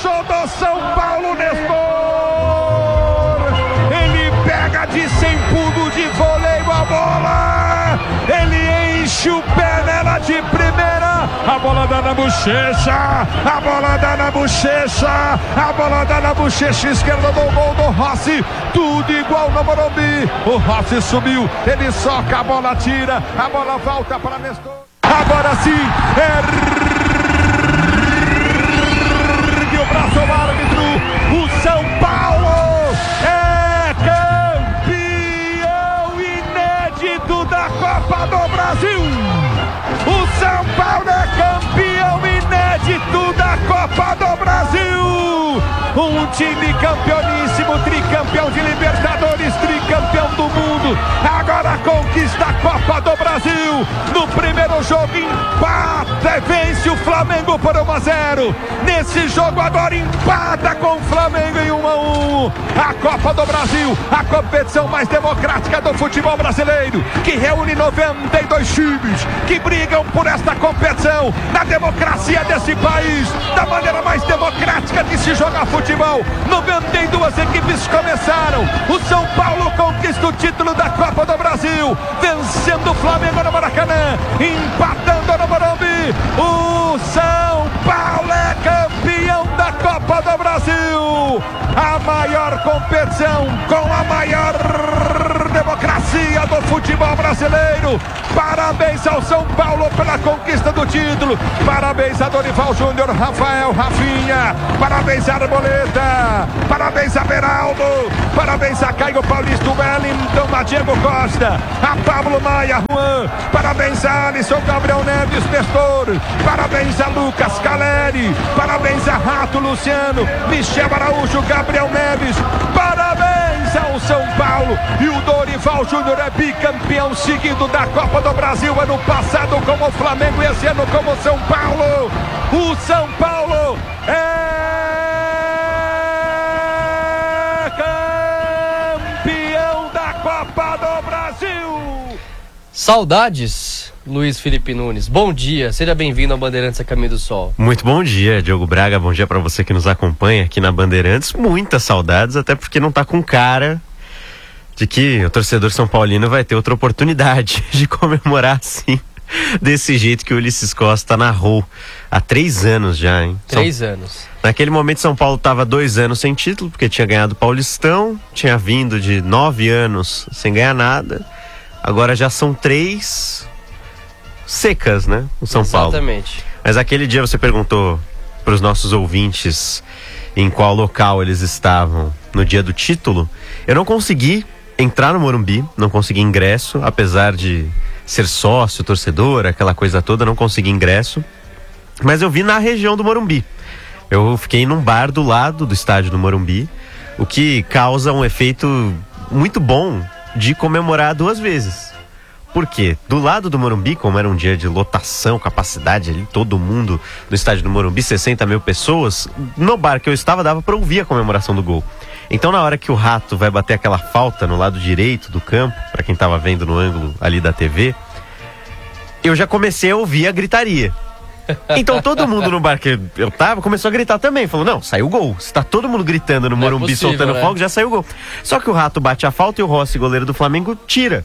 Achou do São Paulo, Nestor. Ele pega de 100 pulos de voleio a bola. Ele enche o pé nela de primeira. A bola dá na bochecha. A bola dá na bochecha. A bola dá na bochecha esquerda do gol do Rossi. Tudo igual no Morumbi. O Rossi subiu. Ele soca, a bola tira. A bola volta para Nestor. Agora sim. Ergue o braço ao árbitro. O São Paulo é campeão inédito da Copa do Brasil. O São Paulo é campeão inédito da Copa do Brasil. Um time campeoníssimo, tricampeão de Libertadores, tricampeão do mundo. Agora conquista a Copa do Brasil. No primeiro jogo empata, vence o Flamengo por 1-0. Nesse jogo agora empata com o Flamengo em 1-1. A Copa do Brasil, a competição mais democrática do futebol brasileiro, que reúne 92 times que brigam por esta competição, na democracia desse país, da maneira mais democrática de se jogar futebol. 92 equipes começaram. O São Paulo conquista o título da Copa do Brasil, vencendo o Flamengo no Maracanã, empatando no Morumbi. O São Paulo é campeão da Copa do Brasil. A maior competição com a maior democracia do futebol brasileiro. Parabéns ao São Paulo pela conquista do título. Parabéns a Dorival Júnior, Rafael, Rafinha. Parabéns a Arboleda. Parabéns a Beraldo. Parabéns a Caio Paulista, Wellington, a Diego Costa, a Pablo Maia, Juan. Parabéns a Alisson, Gabriel Neves, Nestor. Parabéns a Lucas Caleri. Parabéns a Rato, Luciano, Michel Araújo, Gabriel Neves. Parabéns ao São Paulo. E o Dorival Júnior é bicampeão seguido da Copa do Brasil. Ano passado como o Flamengo e esse ano como o São Paulo. O São Paulo é campeão da Copa do Brasil. Saudades, Luiz Felipe Nunes. Bom dia, seja bem-vindo ao Bandeirantes a Caminho do Sol. Muito bom dia, Diogo Braga. Bom dia para você que nos acompanha aqui na Bandeirantes. Muitas saudades, até porque não tá com cara de que o torcedor são paulino vai ter outra oportunidade de comemorar assim, desse jeito que o Ulisses Costa narrou há 3 anos já, hein? 3 anos. Naquele momento São Paulo estava 2 anos sem título, porque tinha ganhado o Paulistão, tinha vindo de 9 anos sem ganhar nada. Agora já são 3 secas, né? O São Paulo. Exatamente. Mas aquele dia você perguntou para os nossos ouvintes em qual local eles estavam no dia do título. Eu não consegui entrar no Morumbi, não consegui ingresso, apesar de ser sócio, torcedor, aquela coisa toda, não consegui ingresso. Mas eu vi na região do Morumbi. Eu fiquei num bar do lado do estádio do Morumbi, o que causa um efeito muito bom de comemorar 2 vezes. Por quê? Do lado do Morumbi, como era um dia de lotação, capacidade ali, todo mundo no estádio do Morumbi, 60 mil pessoas, no bar que eu estava dava para ouvir a comemoração do gol. Então na hora que o Rato vai bater aquela falta no lado direito do campo, para quem estava vendo no ângulo ali da TV, eu já comecei a ouvir a gritaria. Então todo mundo no bar que eu tava começou a gritar também. Falou, não, saiu o gol. Se tá todo mundo gritando no Morumbi, soltando fogo, já saiu o gol. Só que o Rato bate a falta e o Rossi, goleiro do Flamengo, tira.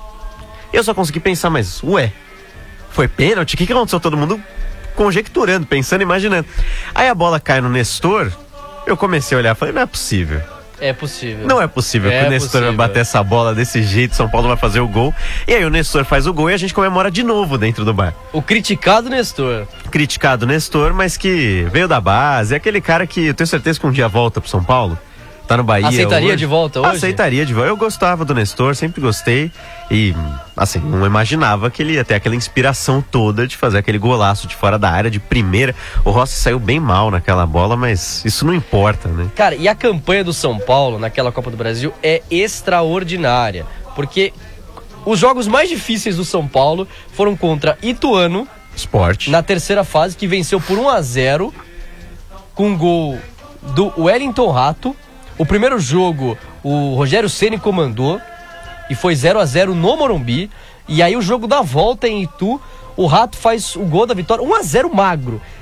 Eu só consegui pensar, mas ué, foi pênalti? O que aconteceu? Todo mundo conjecturando, pensando, imaginando. Aí a bola cai no Nestor, eu comecei a olhar e falei, não é possível. É possível. Não é possível que o Nestor vai bater essa bola desse jeito, São Paulo vai fazer o gol. E aí o Nestor faz o gol e a gente comemora de novo dentro do bar. O criticado Nestor. Criticado Nestor, mas que veio da base. É aquele cara que eu tenho certeza que um dia volta pro São Paulo. Tá no Bahia. Aceitaria hoje. de volta hoje? Aceitaria de volta. Eu gostava do Nestor, sempre gostei. E, assim, não imaginava que ele ia ter aquela inspiração toda de fazer aquele golaço de fora da área, de primeira. O Rossi saiu bem mal naquela bola, mas isso não importa, né? Cara, e a campanha do São Paulo naquela Copa do Brasil é extraordinária. Porque os jogos mais difíceis do São Paulo foram contra Ituano, Sport, na terceira fase, que venceu por 1-0, com um gol do Wellington Rato. O primeiro jogo, o Rogério Ceni comandou e foi 0-0 no Morumbi. E aí o jogo da volta em Itu, o Rato faz o gol da vitória, 1-0 magro.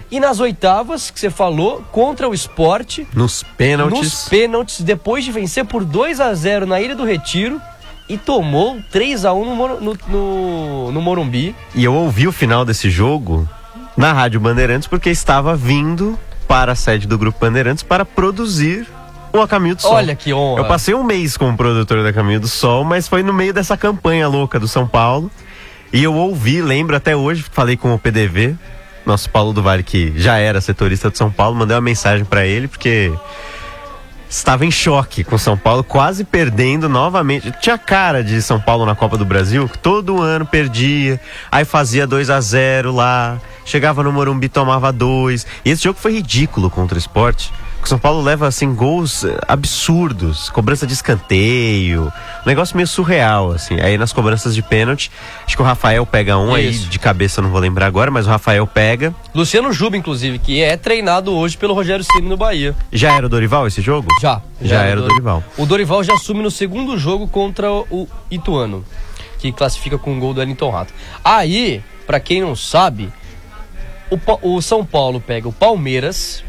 E nas oitavas, que você falou, contra o Sport, Nos pênaltis. depois de vencer por 2-0 na Ilha do Retiro e tomou 3-1 no Morumbi. E eu ouvi o final desse jogo na Rádio Bandeirantes porque estava vindo para a sede do Grupo Bandeirantes para produzir o A Caminho do Sol. Olha que honra. Eu passei um mês como produtor da Caminho do Sol, mas foi no meio dessa campanha louca do São Paulo. E eu ouvi, lembro até hoje, falei com o PDV, nosso Paulo do Vale, que já era setorista de São Paulo, mandei uma mensagem para ele, porque estava em choque com São Paulo, quase perdendo novamente. Tinha cara de São Paulo na Copa do Brasil, que todo ano perdia, aí fazia 2-0 lá, chegava no Morumbi, tomava 2. E esse jogo foi ridículo contra o Sport. O São Paulo leva, assim, gols absurdos, cobrança de escanteio, um negócio meio surreal, assim. Aí nas cobranças de pênalti, acho que o Rafael pega um, aí de cabeça não vou lembrar agora, mas o Rafael pega. Luciano Juba, inclusive, que é treinado hoje pelo Rogério Ceni no Bahia. Já era o Dorival esse jogo? Já era o Dorival. O Dorival já assume no segundo jogo contra o Ituano, que classifica com um gol do Wellington Rato. Aí, pra quem não sabe, o São Paulo pega o Palmeiras,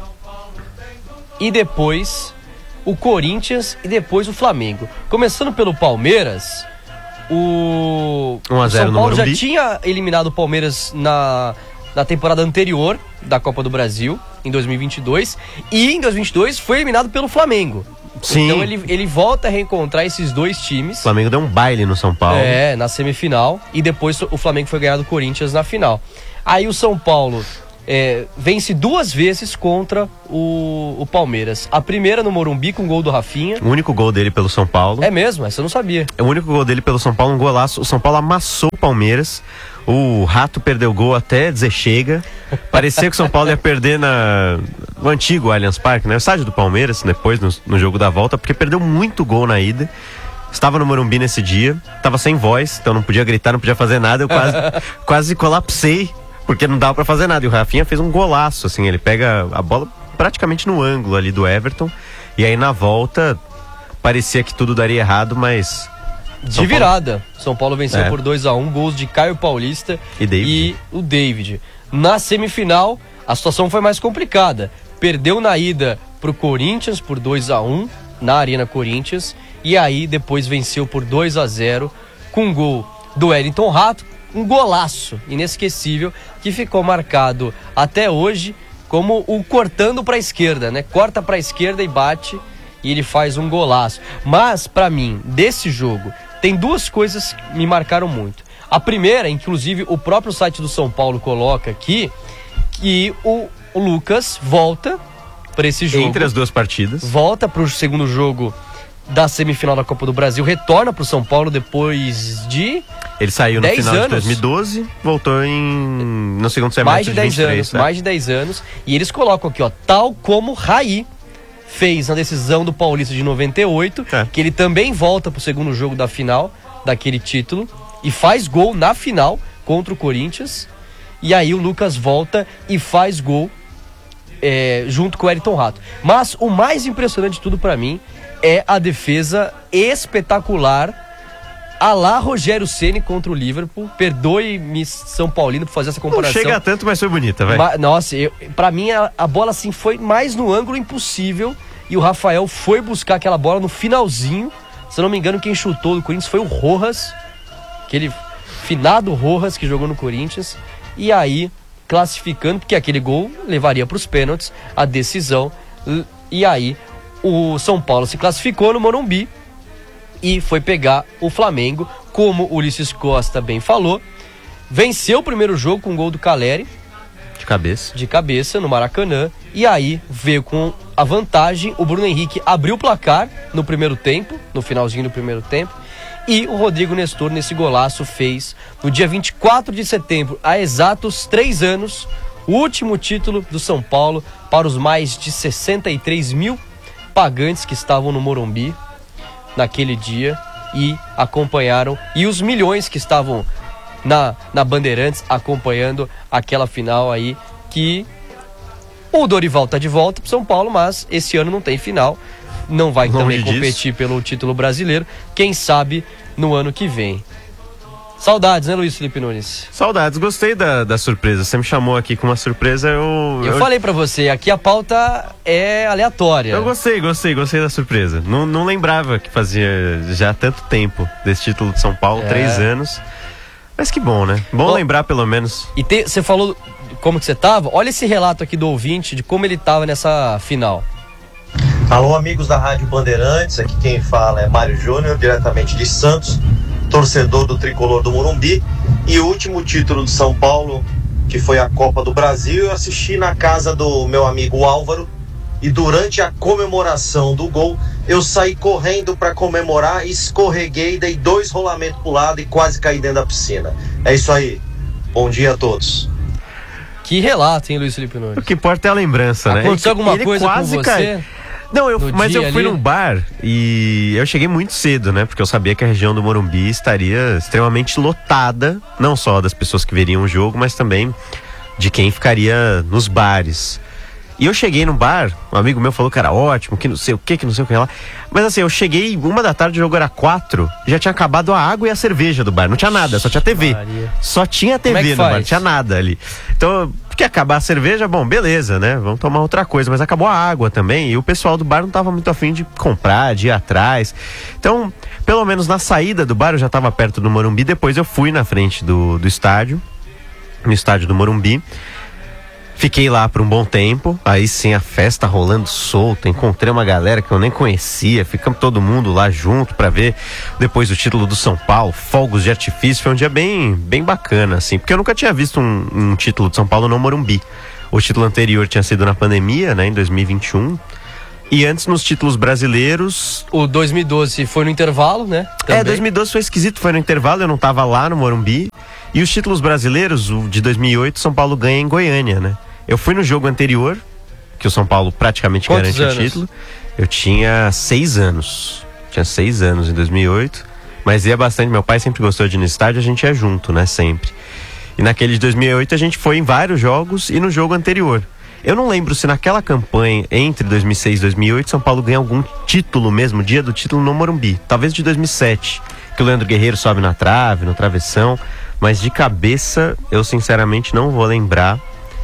e depois o Corinthians e depois o Flamengo. Começando pelo Palmeiras, o São Paulo já tinha eliminado o Palmeiras na temporada anterior da Copa do Brasil, em 2022, e em 2022 foi eliminado pelo Flamengo. Sim. Então ele volta a reencontrar esses dois times. O Flamengo deu um baile no São Paulo. Na semifinal, e depois o Flamengo foi ganhar do Corinthians na final. Aí o São Paulo vence 2 vezes contra o Palmeiras. A primeira no Morumbi com gol do Rafinha. O único gol dele pelo São Paulo. É mesmo? Essa eu não sabia. O único gol dele pelo São Paulo, um golaço. O São Paulo amassou o Palmeiras. O Rato perdeu gol até dizer chega. Parecia que o São Paulo ia perder no antigo Allianz Parque, né? O estádio do Palmeiras, depois no jogo da volta, porque perdeu muito gol na ida. Estava no Morumbi nesse dia, estava sem voz, então não podia gritar, não podia fazer nada. Eu quase colapsei, porque não dava pra fazer nada. E o Rafinha fez um golaço, assim, ele pega a bola praticamente no ângulo ali do Everton. E aí na volta, parecia que tudo daria errado, mas... De virada. São Paulo venceu por 2-1, gols de Caio Paulista e o David. Na semifinal, a situação foi mais complicada. Perdeu na ida pro Corinthians por 2-1, na Arena Corinthians. E aí depois venceu por 2-0, com um gol do Wellington Rato. Um golaço inesquecível que ficou marcado até hoje como o cortando para a esquerda, né? Corta para a esquerda e bate, e ele faz um golaço. Mas para mim, desse jogo, tem 2 coisas que me marcaram muito. A primeira, inclusive o próprio site do São Paulo coloca aqui, que o Lucas volta para esse jogo. Entre as 2 partidas. Volta para o segundo jogo da semifinal da Copa do Brasil, retorna para o São Paulo depois de... Ele saiu no final de 2012, voltou no segundo semestre de 2023. Mais de 10 anos. E eles colocam aqui, ó, tal como Raí fez na decisão do Paulista de 98, que ele também volta pro segundo jogo da final daquele título e faz gol na final contra o Corinthians. E aí o Lucas volta e faz gol junto com o Wellington Rato. Mas o mais impressionante de tudo pra mim é a defesa espetacular a lá Rogério Ceni contra o Liverpool. Perdoe-me, São Paulino, por fazer essa comparação. Não chega tanto, mas foi bonita, vai. Nossa, pra mim a bola assim foi mais no ângulo impossível, e o Rafael foi buscar aquela bola no finalzinho. Se eu não me engano, quem chutou do Corinthians foi o Rojas, aquele finado Rojas que jogou no Corinthians. E aí, classificando, porque aquele gol levaria para os pênaltis, a decisão. E aí, o São Paulo se classificou no Morumbi e foi pegar o Flamengo, como o Ulisses Costa bem falou. Venceu o primeiro jogo com o gol do Caleri. De cabeça, no Maracanã. E aí veio com a vantagem. O Bruno Henrique abriu o placar no primeiro tempo, no finalzinho do primeiro tempo. E o Rodrigo Nestor, nesse golaço, fez no dia 24 de setembro, há exatos 3 anos, o último título do São Paulo para os mais de 63 mil pagantes que estavam no Morumbi naquele dia e acompanharam, e os milhões que estavam na Bandeirantes acompanhando aquela final aí, que o Dorival tá de volta pro São Paulo, mas esse ano não tem final, não vai também competir pelo título brasileiro, quem sabe no ano que vem. Saudades, né, Luiz Felipe Nunes? Saudades, gostei da surpresa. Você me chamou aqui com uma surpresa, Eu falei pra você, aqui a pauta é aleatória. Eu gostei da surpresa. Não lembrava que fazia já tanto tempo desse título de São Paulo, 3 anos. Mas que bom, né? Bom lembrar pelo menos. E você falou como que você tava? Olha esse relato aqui do ouvinte de como ele tava nessa final. Alô, amigos da Rádio Bandeirantes, aqui quem fala é Mário Júnior, diretamente de Santos, torcedor do Tricolor do Morumbi. E o último título de São Paulo, que foi a Copa do Brasil, eu assisti na casa do meu amigo Álvaro, e durante a comemoração do gol, eu saí correndo para comemorar, escorreguei, dei 2 rolamentos pro lado e quase caí dentro da piscina. É isso aí, bom dia a todos. Que relato, hein, Luiz Felipe Nunes? O que importa é a lembrança, né? Aconteceu alguma coisa com você? Caiu. Não, mas eu fui num bar e eu cheguei muito cedo, né? Porque eu sabia que a região do Morumbi estaria extremamente lotada, não só das pessoas que veriam o jogo, mas também de quem ficaria nos bares. E eu cheguei no bar, um amigo meu falou que era ótimo, que não sei o que lá. Mas assim, eu cheguei 1 da tarde, o jogo era 4, já tinha acabado a água e a cerveja do bar. Não tinha nada, só tinha TV. Maria. Só tinha TV no bar, não tinha nada ali. Então, porque acabar a cerveja, bom, beleza, né? Vamos tomar outra coisa. Mas acabou a água também e o pessoal do bar não tava muito afim de comprar, de ir atrás. Então, pelo menos na saída do bar, eu já tava perto do Morumbi. Depois eu fui na frente do estádio, no estádio do Morumbi. Fiquei lá por um bom tempo, aí sim a festa rolando solta, encontrei uma galera que eu nem conhecia, ficamos todo mundo lá junto pra ver depois o título do São Paulo, fogos de artifício, foi um dia bem bacana, assim, porque eu nunca tinha visto um título de São Paulo no Morumbi. O título anterior tinha sido na pandemia, né, em 2021, e antes nos títulos brasileiros... O 2012 foi no intervalo, né? Também. 2012 foi esquisito, foi no intervalo, eu não tava lá no Morumbi. E os títulos brasileiros, o de 2008, São Paulo ganha em Goiânia, né? Eu fui no jogo anterior, que o São Paulo praticamente garante o título. Eu tinha 6 anos. Tinha 6 anos em 2008. Mas ia bastante, meu pai sempre gostou de ir no estádio, a gente ia junto, né? Sempre. E naquele de 2008 a gente foi em vários jogos e no jogo anterior. Eu não lembro se naquela campanha, entre 2006 e 2008, São Paulo ganha algum título mesmo, dia do título no Morumbi. Talvez de 2007, que o Leandro Guerreiro sobe na trave, no travessão. Mas de cabeça, eu sinceramente não vou lembrar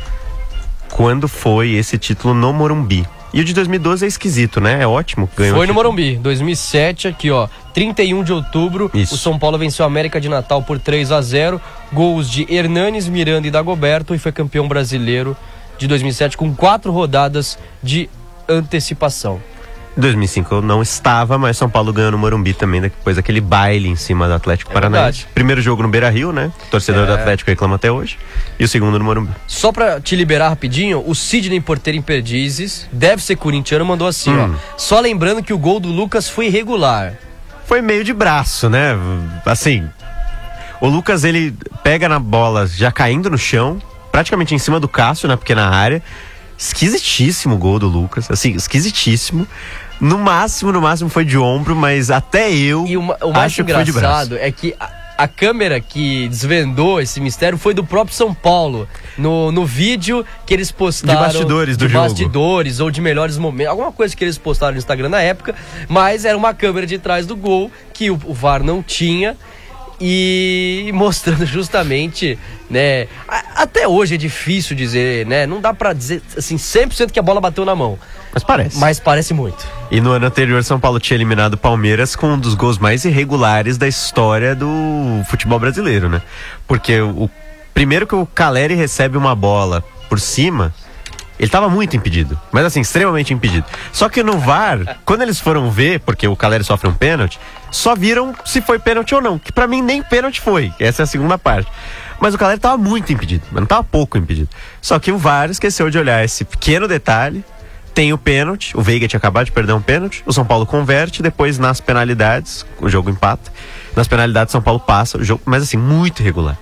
quando foi esse título no Morumbi. E o de 2012 é esquisito, né? É ótimo. Foi no Morumbi, 2007, aqui ó, 31 de outubro, Isso. O São Paulo venceu a América de Natal por 3-0, gols de Hernanes, Miranda e Dagoberto, e foi campeão brasileiro de 2007 com 4 rodadas de antecipação. Em 2005 eu não estava, mas São Paulo ganhou no Morumbi também, depois daquele baile em cima do Atlético Paranaense. Primeiro jogo no Beira-Rio, né? O torcedor do Atlético reclama até hoje. E o segundo no Morumbi. Só pra te liberar rapidinho, o Sidney Porteiro em Perdizes, deve ser corintiano, mandou assim, ó. Só lembrando que o gol do Lucas foi irregular. Foi meio de braço, né? Assim, o Lucas, ele pega na bola já caindo no chão, praticamente em cima do Cássio, na pequena área. Esquisitíssimo o gol do Lucas, assim, esquisitíssimo. No máximo foi de ombro, mas até eu e o mais acho que foi de braço. engraçado é que a câmera que desvendou esse mistério foi do próprio São Paulo. No vídeo que eles postaram... De bastidores do jogo. De bastidores ou de melhores momentos. Alguma coisa que eles postaram no Instagram na época. Mas era uma câmera de trás do gol que o VAR não tinha. E mostrando justamente, né? Até hoje é difícil dizer, né? Não dá pra dizer, assim, 100% que a bola bateu na mão. Mas parece muito. E no ano anterior, São Paulo tinha eliminado o Palmeiras com um dos gols mais irregulares da história do futebol brasileiro, né? Porque o primeiro que o Caleri recebe uma bola por cima... Ele estava muito impedido, mas assim, extremamente impedido. Só que no VAR, quando eles foram ver, porque o Caleri sofre um pênalti, só viram se foi pênalti ou não, que pra mim nem pênalti foi, essa é a segunda parte. Mas o Caleri estava muito impedido, mas não estava pouco impedido. Só que o VAR esqueceu de olhar esse pequeno detalhe, tem o pênalti, o Veiga tinha acabado de perder um pênalti, o São Paulo converte, depois nas penalidades, o jogo empata, nas penalidades São Paulo passa o jogo, mas assim, muito irregular,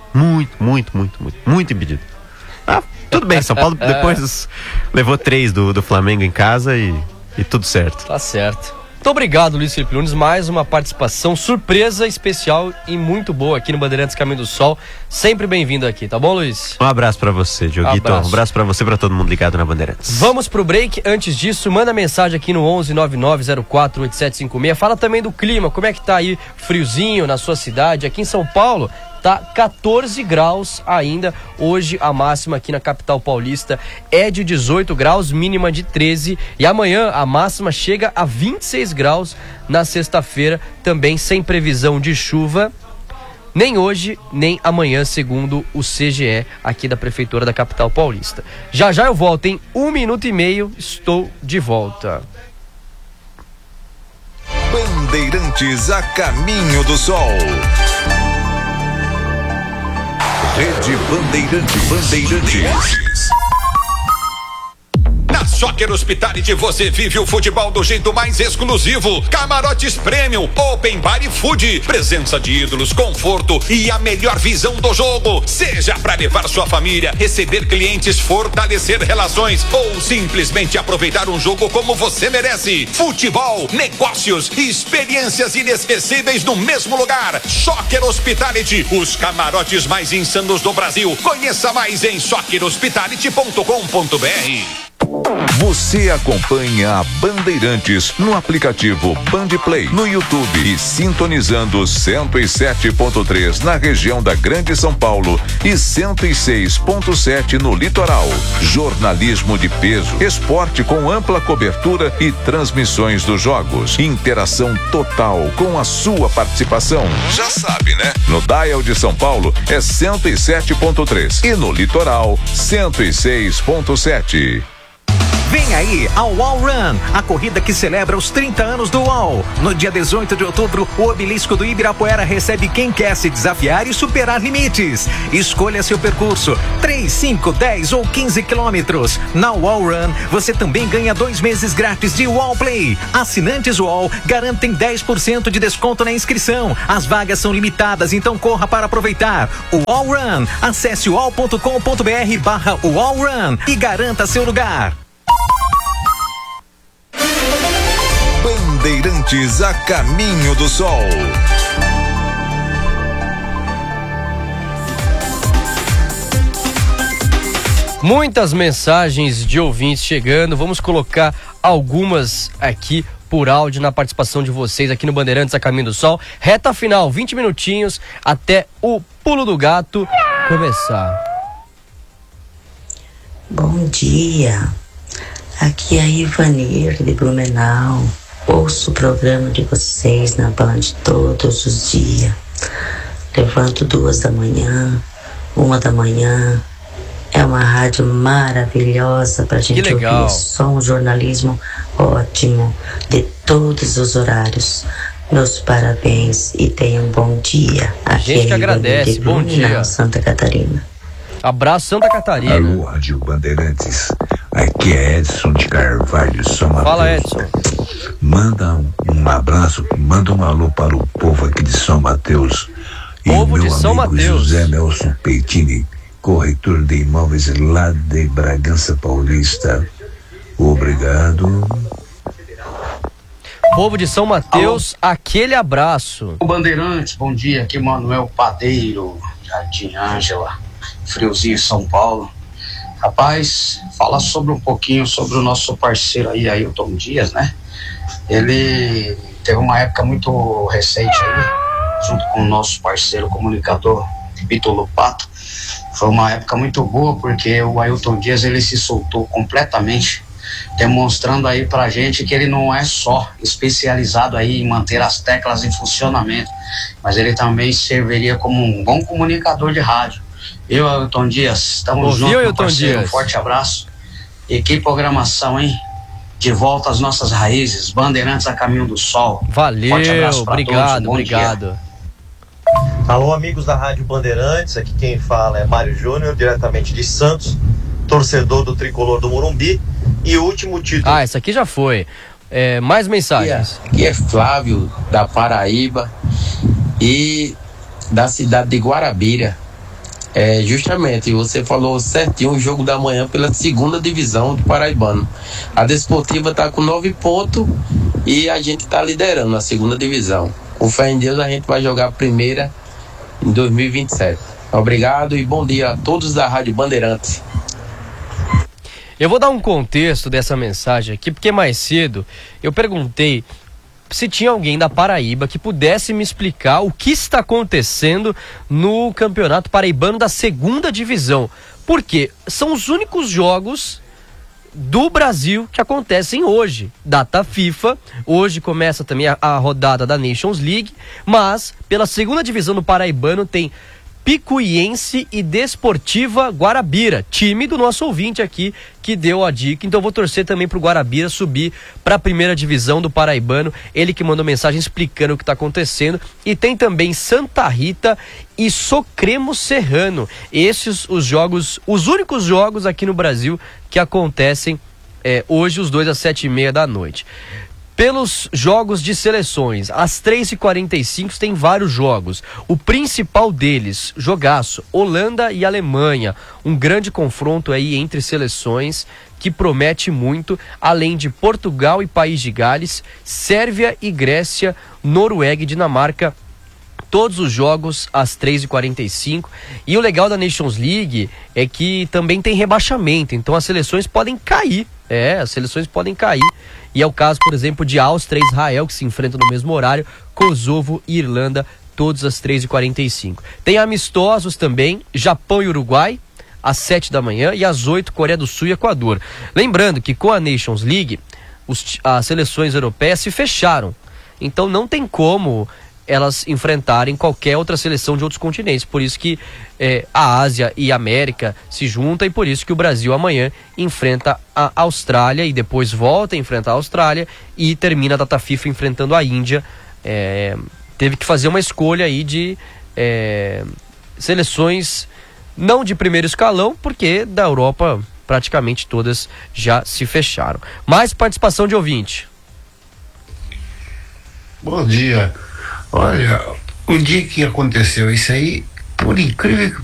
muito impedido. Tudo bem, São Paulo depois levou 3 do Flamengo em casa e tudo certo. Tá certo. Muito obrigado, Luiz Felipe Nunes. Mais uma participação surpresa, especial e muito boa aqui no Bandeirantes Caminho do Sol. Sempre bem-vindo aqui, tá bom, Luiz? Um abraço pra você, Dioguito. Um abraço pra você e pra todo mundo ligado na Bandeirantes. Vamos pro break. Antes disso, manda mensagem aqui no 1199048756. Fala também do clima, como é que tá aí friozinho na sua cidade. Aqui em São Paulo tá 14 graus ainda. Hoje a máxima aqui na capital paulista é de 18 graus, mínima de 13. E amanhã a máxima chega a 26 graus na sexta-feira, também sem previsão de chuva. Nem hoje, nem amanhã, segundo o CGE aqui da Prefeitura da capital paulista. Já eu volto em 1 minuto e meio, estou de volta. Bandeirantes a caminho do sol. Rede Bandeirantes. Na Soccer Hospitality você vive o futebol do jeito mais exclusivo. Camarotes Premium, Open Bar e Food, presença de ídolos, conforto e a melhor visão do jogo. Seja para levar sua família, receber clientes, fortalecer relações ou simplesmente aproveitar um jogo como você merece. Futebol, negócios e experiências inesquecíveis no mesmo lugar. Soccer Hospitality, os camarotes mais insanos do Brasil. Conheça mais em soccerhospitality.com.br. Você acompanha a Bandeirantes no aplicativo Bandplay, no YouTube e sintonizando 107.3 na região da Grande São Paulo e 106.7 no litoral. Jornalismo de peso, esporte com ampla cobertura e transmissões dos jogos. Interação total com a sua participação. Já sabe, né? No Dial de São Paulo é 107.3 e no litoral 106.7. Vem aí ao Wall Run, a corrida que celebra os 30 anos do Wall. No dia 18 de outubro, o obelisco do Ibirapuera recebe quem quer se desafiar e superar limites. Escolha seu percurso, 3, 5, 10 ou 15 quilômetros. Na Wall Run, você também ganha 2 meses grátis de Wall Play. Assinantes Wall garantem 10% de desconto na inscrição. As vagas são limitadas, então corra para aproveitar. O Wall Run, acesse wall.com.br/Wall Run e garanta seu lugar. Bandeirantes a caminho do sol. Muitas mensagens de ouvintes chegando, vamos colocar algumas aqui por áudio na participação de vocês aqui no Bandeirantes a Caminho do Sol. Reta final, 20 minutinhos até o Pulo do Gato começar. Bom dia, aqui é a Ivanir de Blumenau. Ouço o programa de vocês na Band todos os dias. Levanto 2 da manhã, 1 da manhã. É uma rádio maravilhosa pra gente ouvir. Só um jornalismo ótimo de todos os horários. Meus parabéns e tenham um bom dia. A gente que agradece, bom dia. Santa Catarina. Abraço, Santa Catarina. Alô, Rádio Bandeirantes. Aqui é Edson de Carvalho, São Mateus. Fala, Edson. Manda um abraço, manda um alô para o povo aqui de São Mateus. E povo o meu de São amigo Mateus. José Nelson Peitini, corretor de imóveis lá de Bragança Paulista. Obrigado. Povo de São Mateus, aquele abraço. O Bandeirantes, bom dia, aqui Manuel Padeiro, Jardim Ângela, Friozinho, São Paulo. Rapaz, fala um pouquinho sobre o nosso parceiro aí, Ailton Dias, né? Ele teve uma época muito recente aí, junto com o nosso parceiro comunicador Vitor Lupato. Foi uma época muito boa, porque o Ailton Dias, ele se soltou completamente, demonstrando aí pra gente que ele não é só especializado aí em manter as teclas em funcionamento, mas ele também serviria como um bom comunicador de rádio. Eu, Ailton Dias, estamos juntos, meu parceiro, um forte abraço. E que programação, hein? De volta às nossas raízes, Bandeirantes a Caminho do Sol. Valeu, forte abraço pra obrigado, todos, obrigado. Dia. Alô, amigos da Rádio Bandeirantes, aqui quem fala é Mário Júnior, diretamente de Santos, torcedor do Tricolor do Morumbi. E o último título... essa aqui já foi. Mais mensagens. Aqui é Flávio, da Paraíba e da cidade de Guarabira. Justamente, você falou certinho, o jogo da manhã pela 2ª divisão do Paraibano. A Desportiva está com 9 pontos e a gente está liderando a 2ª divisão. Com fé em Deus, a gente vai jogar a primeira em 2027. Obrigado e bom dia a todos da Rádio Bandeirantes. Eu vou dar um contexto dessa mensagem aqui, porque mais cedo eu perguntei se tinha alguém da Paraíba que pudesse me explicar o que está acontecendo no Campeonato Paraibano da 2ª Divisão. Porque são os únicos jogos do Brasil que acontecem hoje. Data FIFA, hoje começa também a rodada da Nations League, mas pela 2ª Divisão do Paraibano tem Picuiense e Desportiva Guarabira, time do nosso ouvinte aqui que deu a dica. Então eu vou torcer também pro Guarabira subir para a 1ª Divisão do Paraibano, ele que mandou mensagem explicando o que está acontecendo. E tem também Santa Rita e Socremo Serrano, esses os jogos, os únicos jogos aqui no Brasil que acontecem hoje, os dois às 7h30 da noite. Pelos jogos de seleções, às 3h45 tem vários jogos. O principal deles, jogaço, Holanda e Alemanha. Um grande confronto aí entre seleções que promete muito, além de Portugal e País de Gales, Sérvia e Grécia, Noruega e Dinamarca. Todos os jogos às 3h45. E o legal da Nations League é que também tem rebaixamento, então as seleções podem cair. As seleções podem cair. E é o caso, por exemplo, de Áustria e Israel, que se enfrentam no mesmo horário, Kosovo e Irlanda, todos às 3h45. Tem amistosos também, Japão e Uruguai, às 7 da manhã, e às 8, Coreia do Sul e Equador. Lembrando que com a Nations League, as seleções europeias se fecharam. Então não tem como elas enfrentarem qualquer outra seleção de outros continentes. Por isso que a Ásia e a América se juntam, e por isso que o Brasil amanhã enfrenta a Austrália e depois volta a enfrentar a Austrália e termina a data FIFA enfrentando a Índia. Teve que fazer uma escolha aí de seleções não de primeiro escalão, porque da Europa praticamente todas já se fecharam. Mais participação de ouvinte. Bom dia. Olha, o dia que aconteceu isso aí, por incrível que